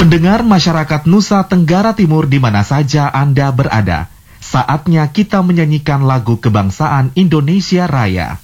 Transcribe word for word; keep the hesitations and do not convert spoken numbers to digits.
Pendengar masyarakat Nusa Tenggara Timur di mana saja Anda berada, saatnya kita menyanyikan lagu kebangsaan Indonesia Raya.